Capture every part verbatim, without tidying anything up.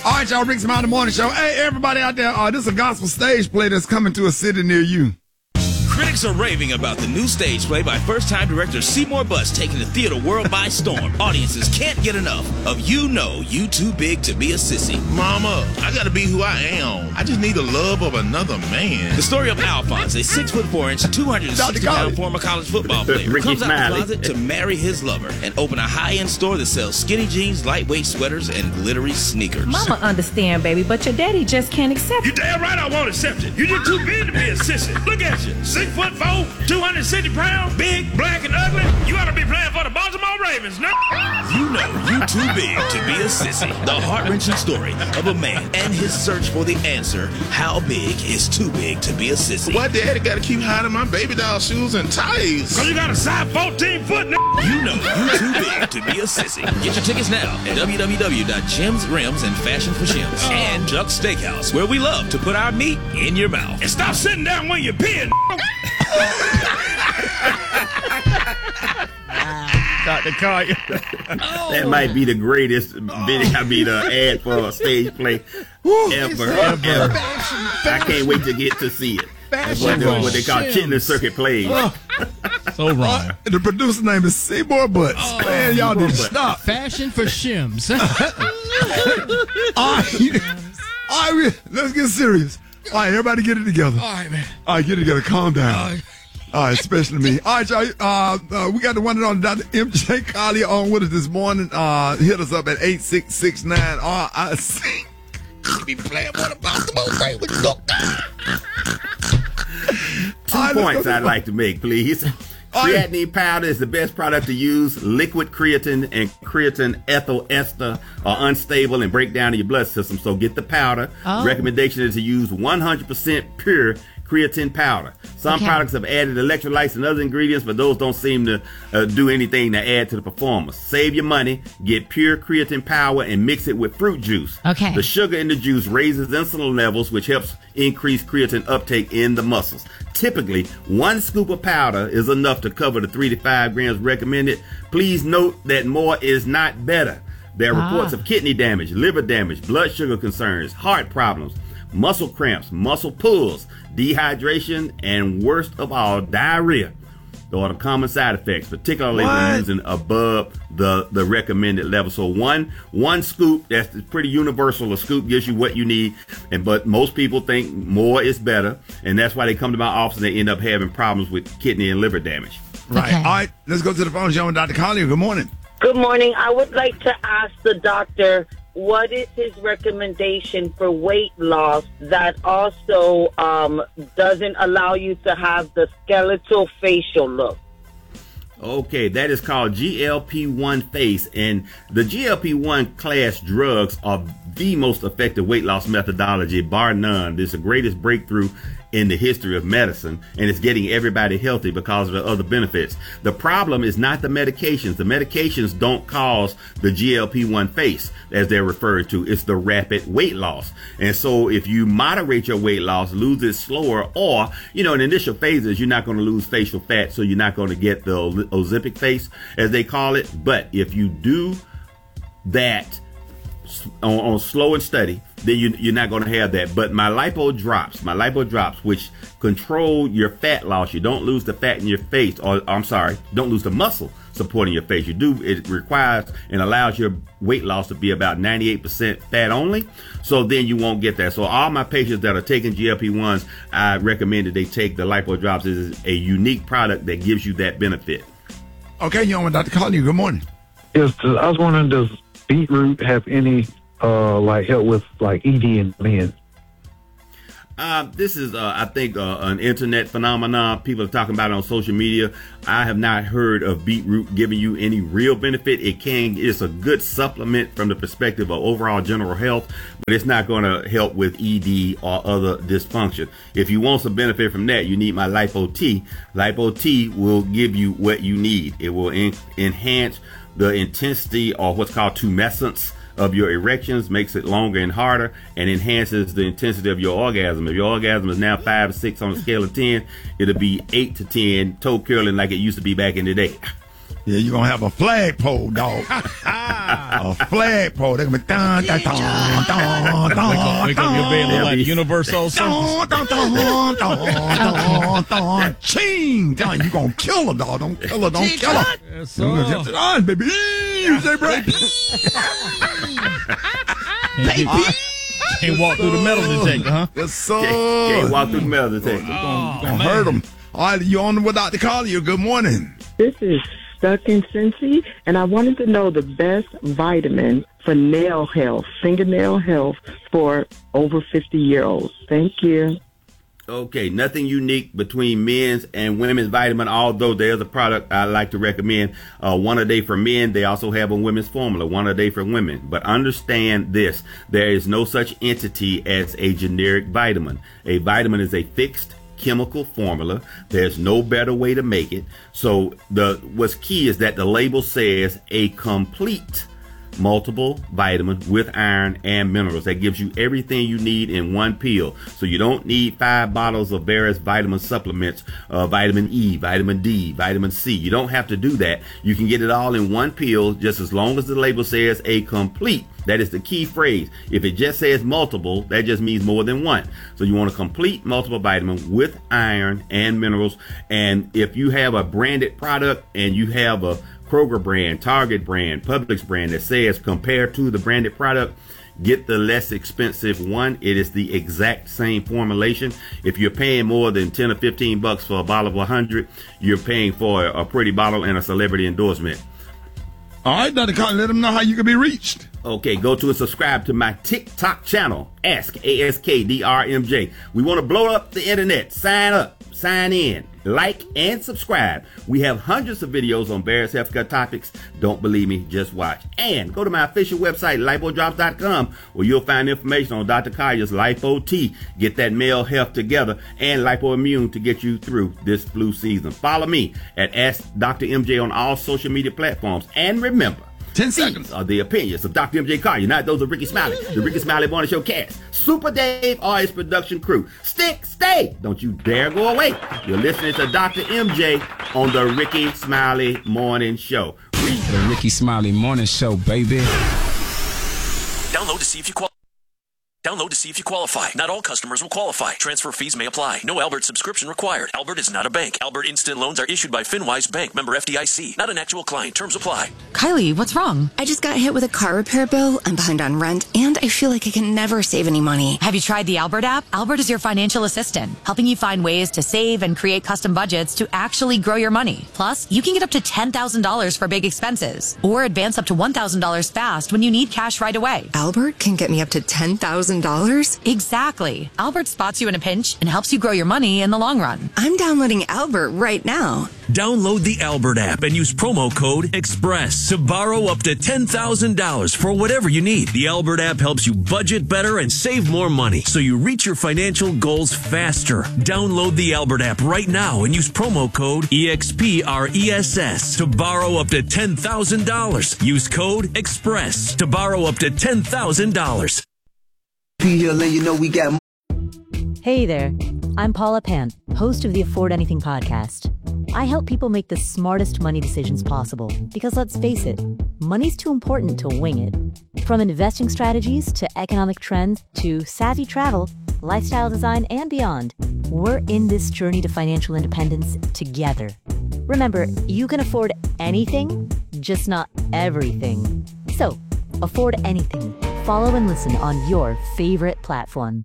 All right, y'all, Rick's Mountain Morning Show. Hey, everybody out there, uh, this is a gospel stage play that's coming to a city near you. Critics are raving about the new stage play by first-time director Seymour Butts taking the theater world by storm. Audiences can't get enough of You Know You Too Big to Be a Sissy. Mama, I gotta be who I am. I just need the love of another man. The story of Alphonse, a six foot four inch, two hundred sixty pound former college football player, Ricky comes out Smiley. the closet to marry his lover and open a high-end store that sells skinny jeans, lightweight sweaters, and glittery sneakers. Mama understand, baby, but your daddy just can't accept You it. damn right I won't accept it. You just too big to be a sissy. Look at you. Six foot four, two hundred sixty pounds, big, black, and ugly. You ought to be playing for the Baltimore Ravens, no? You Know You Too Big to Be a Sissy. The heart-wrenching story of a man and his search for the answer, how big is too big to be a sissy? Why daddy gotta keep hiding my baby doll shoes and ties? Cause you got a size fourteen foot, no? You Know You Too Big to Be a Sissy. Get your tickets now at w w w dot gems rims and fashion for shims and Chuck's Steakhouse, where we love to put our meat in your mouth. And stop sitting down when you're peeing, Doctor Collier. That might be the greatest video, I mean, uh, ad for a stage play ever, ever. I can't wait to get to see it. That's what, they, what they call chitlin circuit plays. So wrong. Uh, the producer's name is Seymour Butts. Oh, Man, y'all need to Butts. stop. Fashion for shims. All right, all right, let's get serious. All right, everybody get it together. All right, man. All right, get it together. Calm down. All right. All right, especially me. All right, y'all. Uh, uh, we got the one and only Doctor M J Collier on with us this morning. Uh, hit us up at eight six six nine R I C. Be playing for the Baltimore Ravens. Go. Two points I'd like to make, please. Creatinine powder is the best product to use. Liquid creatine and creatine ethyl ester are unstable and break down in your blood system, so get the powder. Oh. Recommendation is to use one hundred percent pure creatine powder. Some Okay. products have added electrolytes and other ingredients, but those don't seem to uh, do anything to add to the performance. Save your money, get pure creatine powder and mix it with fruit juice. Okay. The sugar in the juice raises insulin levels, which helps increase creatine uptake in the muscles. Typically, one scoop of powder is enough to cover the three to five grams recommended. Please note that more is not better. There are Ah. reports of kidney damage, liver damage, blood sugar concerns, heart problems, muscle cramps, muscle pulls, dehydration, and worst of all, diarrhea. Those are the common side effects, particularly What? when using above the, the recommended level. So one one scoop, that's pretty universal. A scoop gives you what you need, and but most people think more is better, and that's why they come to my office and they end up having problems with kidney and liver damage. Right. Okay. All right, let's go to the phone, John, with Doctor Collier. Good morning. Good morning. I would like to ask the doctor what is his recommendation for weight loss that also um, doesn't allow you to have the skeletal facial look. Okay, that is called G L P one face, and the G L P one class drugs are the most effective weight loss methodology, bar none. This is the greatest breakthrough in the history of medicine, and it's getting everybody healthy because of the other benefits. The problem is not the medications. The medications don't cause the G L P one face, as they're referred to. It's the rapid weight loss. And so if you moderate your weight loss, lose it slower, or, you know, in initial phases, you're not going to lose facial fat, so you're not going to get the Ozempic face, as they call it. But if you do that on, on slow and steady, then you, you're not going to have that. But my lipo drops, my lipo drops, which control your fat loss. You don't lose the fat in your face, or I'm sorry, don't lose the muscle supporting your face. You do, it requires and allows your weight loss to be about ninety-eight percent fat only. So then you won't get that. So all my patients that are taking G L P ones, I recommend that they take the lipo drops. It is a unique product that gives you that benefit. Okay, you're on with Doctor Collier. Good morning. Yes, I was wondering, does beetroot have any uh, like help with like E D in men? Uh, this is, uh, I think, uh, an internet phenomenon. People are talking about it on social media. I have not heard of beetroot giving you any real benefit. It can, it's a good supplement from the perspective of overall general health, but it's not going to help with E D or other dysfunction. If you want some benefit from that, you need my Lipo T. Lipo T will give you what you need. It will en- enhance the intensity, or what's called tumescence, of your erections, makes it longer and harder, and enhances the intensity of your orgasm. If your orgasm is now five or six on a scale of ten, it'll be eight to ten, toe curling like it used to be back in the day. Yeah, you're going to have a flagpole, dog. A flagpole. They're going to be dun, dun, dun, dun, dun, Wake up your bed like Universal dun, dun, dun, dun, dun, dun, ching. Dun, you're going to kill her, dog. Don't kill her. Don't kill her. Yes, You're sir. on, baby. You say, bro. Can't walk through the metal detector, huh? Yes, sir. Can't walk through the metal detector. Oh, Gonna hurt them. All right, you on with Doctor Collier. Good morning. This is Stuck in Cincy, and I wanted to know the best vitamin for nail health, fingernail health for over fifty-year-olds. Thank you. Okay, nothing unique between men's and women's vitamin, although there's a product I like to recommend, uh, one a day for men. They also have a women's formula, one a day for women. But understand this, there is no such entity as a generic vitamin. A vitamin is a fixed chemical formula. There's no better way to make it. So the what's key is that the label says a complete multiple vitamin with iron and minerals. That gives you everything you need in one pill. So you don't need five bottles of various vitamin supplements, uh, vitamin E, vitamin D, vitamin C. You don't have to do that. You can get it all in one pill, just as long as the label says a complete. That is the key phrase. If it just says multiple, that just means more than one. So you want a complete multiple vitamin with iron and minerals. And if you have a branded product and you have a Kroger brand, Target brand, Publix brand that says compared to the branded product, get the less expensive one. It is the exact same formulation. If you're paying more than ten or fifteen bucks for a bottle of one hundred, you're paying for a pretty bottle and a celebrity endorsement. All right, Doctor Collier, let them know how you can be reached. Okay, go to and subscribe to my TikTok channel, Ask A S K D R M J. We want to blow up the internet. Sign up, sign in, like, and subscribe. We have hundreds of videos on various healthcare topics. Don't believe me, just watch. And go to my official website, lipo drops dot com, where you'll find information on Doctor Collier's Lipo T. Get that male health together, and Lipoimmune to get you through this flu season. Follow me at Ask Doctor M J on all social media platforms. And remember, Ten seconds. These are the opinions of Doctor M J Collier, not those of Ricky Smiley, the Ricky Smiley Morning Show cast, Super Dave, or his production crew. Stick, stay. Don't you dare go away. You're listening to Doctor M J on the Ricky Smiley Morning Show. The Ricky Smiley Morning Show, baby. Download to see if you qualify. Download to see if you qualify. Not all customers will qualify. Transfer fees may apply. No Albert subscription required. Albert is not a bank. Albert Instant Loans are issued by FinWise Bank, member F D I C. Not an actual client. Terms apply. Kylie, what's wrong? I just got hit with a car repair bill. I'm behind on rent, and I feel like I can never save any money. Have you tried the Albert app? Albert is your financial assistant, helping you find ways to save and create custom budgets to actually grow your money. Plus, you can get up to ten thousand dollars for big expenses, or advance up to one thousand dollars fast when you need cash right away. Albert can get me up to ten thousand dollars? Exactly. Albert spots you in a pinch and helps you grow your money in the long run. I'm downloading Albert right now. Download the Albert app and use promo code EXPRESS to borrow up to ten thousand dollars for whatever you need. The Albert app helps you budget better and save more money so you reach your financial goals faster. Download the Albert app right now and use promo code EXPRESS to borrow up to ten thousand dollars. Use code EXPRESS to borrow up to ten thousand dollars. You know we got. Hey there, I'm Paula Pant, host of the Afford Anything podcast. I help people make the smartest money decisions possible because let's face it, money's too important to wing it. From investing strategies to economic trends to savvy travel, lifestyle design, and beyond, we're in this journey to financial independence together. Remember, you can afford anything, just not everything. So, afford anything. Follow and listen on your favorite platform.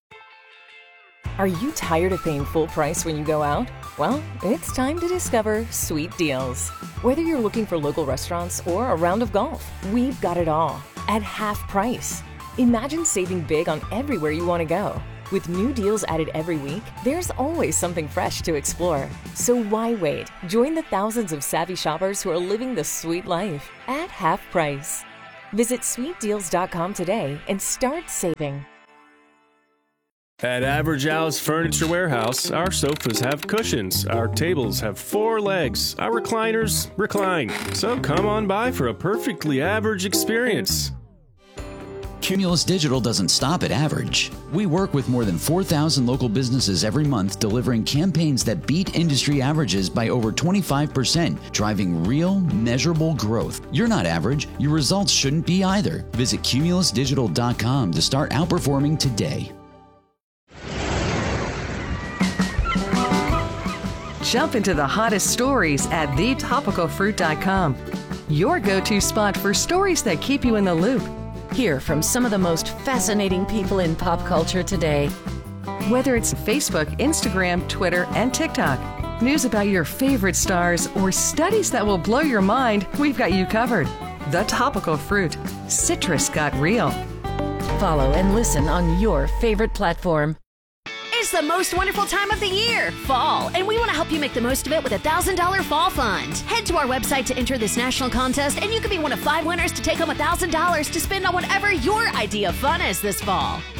Are you tired of paying full price when you go out? Well, it's time to discover Sweet Deals. Whether you're looking for local restaurants or a round of golf, we've got it all at half price. Imagine saving big on everywhere you want to go. With new deals added every week, there's always something fresh to explore. So why wait? Join the thousands of savvy shoppers who are living the sweet life at half price. Visit sweet deals dot com today and start saving. At Average Al's Furniture Warehouse, our sofas have cushions, our tables have four legs, our recliners recline. So come on by for a perfectly average experience. Cumulus Digital doesn't stop at average. We work with more than four thousand local businesses every month, delivering campaigns that beat industry averages by over twenty-five percent, driving real, measurable growth. You're not average. Your results shouldn't be either. Visit cumulus digital dot com to start outperforming today. Jump into the hottest stories at the topical fruit dot com. Your go-to spot for stories that keep you in the loop. Hear from some of the most fascinating people in pop culture today. Whether it's Facebook, Instagram, Twitter, and TikTok, news about your favorite stars, or studies that will blow your mind, we've got you covered. The Topical Fruit. Citrus got real. Follow and listen on your favorite platform. It's the most wonderful time of the year, fall, and we want to help you make the most of it with a one thousand dollars Fall Fund. Head to our website to enter this national contest, and you could be one of five winners to take home one thousand dollars to spend on whatever your idea of fun is this fall.